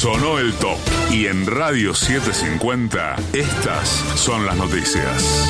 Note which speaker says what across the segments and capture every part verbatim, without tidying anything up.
Speaker 1: Sonó el top. Y en Radio setecientos cincuenta, estas son las noticias.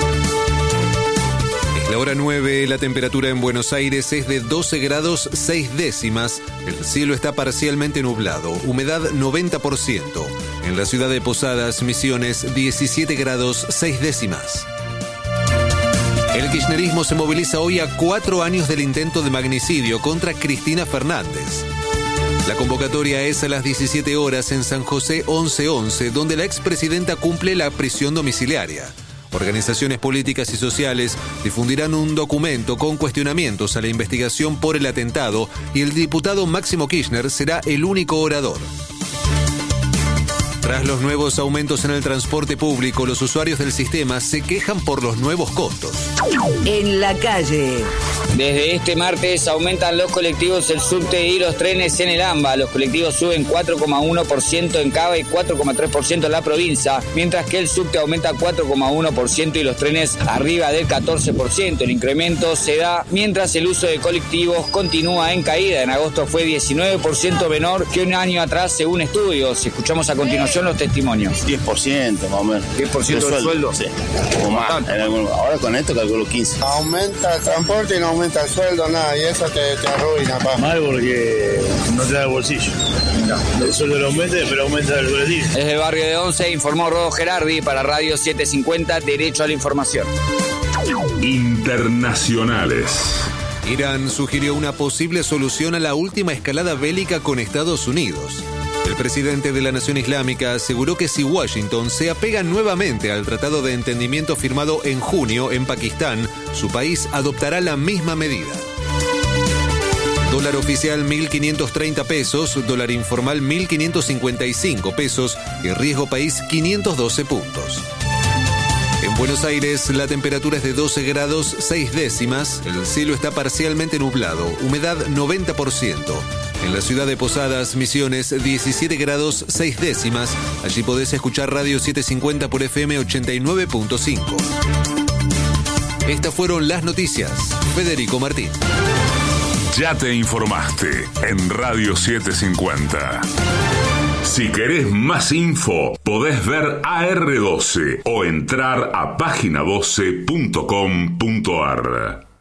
Speaker 2: Es la hora nueve, la temperatura en Buenos Aires es de doce grados seis décimas. El cielo está parcialmente nublado, humedad noventa por ciento. En la ciudad de Posadas, Misiones, diecisiete grados seis décimas. El kirchnerismo se moviliza hoy a cuatro años del intento de magnicidio contra Cristina Fernández. La convocatoria es a las diecisiete horas en San José once once, donde la expresidenta cumple la prisión domiciliaria. Organizaciones políticas y sociales difundirán un documento con cuestionamientos a la investigación por el atentado y el diputado Máximo Kirchner será el único orador. Tras los nuevos aumentos en el transporte público, los usuarios del sistema se quejan por los nuevos costos.
Speaker 3: En la calle.
Speaker 4: Desde este martes aumentan los colectivos, el subte y los trenes en el AMBA. Los colectivos suben cuatro coma uno por ciento en Cava y cuatro coma tres por ciento en la provincia, mientras que el subte aumenta cuatro coma uno por ciento y los trenes arriba del catorce por ciento. El incremento se da mientras el uso de colectivos continúa en caída. En agosto fue diecinueve por ciento menor que un año atrás, según estudios. Escuchamos a continuación los testimonios.
Speaker 5: diez por ciento más o menos.
Speaker 4: diez por ciento del sueldo.
Speaker 5: Sí. O más. En algún, ahora con esto calculo quince.
Speaker 6: Aumenta el transporte y no aumenta el sueldo, nada, y eso te, te arruina, pa.
Speaker 7: Mal porque no te da el bolsillo. No. El sueldo lo aumenta, pero aumenta el colectivo.
Speaker 4: Desde el barrio de Once informó Rodo Gerardi para Radio setecientos cincuenta, Derecho a la Información.
Speaker 1: Internacionales.
Speaker 2: Irán sugirió una posible solución a la última escalada bélica con Estados Unidos. El presidente de la Nación Islámica aseguró que si Washington se apega nuevamente al tratado de entendimiento firmado en junio en Pakistán, su país adoptará la misma medida. Dólar oficial mil quinientos treinta pesos, dólar informal mil quinientos cincuenta y cinco pesos y riesgo país quinientos doce puntos. En Buenos Aires la temperatura es de doce grados seis décimas, el cielo está parcialmente nublado, humedad noventa por ciento. En la ciudad de Posadas, Misiones, diecisiete grados seis décimas. Allí podés escuchar Radio setecientos cincuenta por F M ochenta y nueve punto cinco. Estas fueron las noticias. Federico Martín.
Speaker 1: Ya te informaste en Radio setecientos cincuenta. Si querés más info, podés ver A R doce o entrar a página doce punto com punto ar.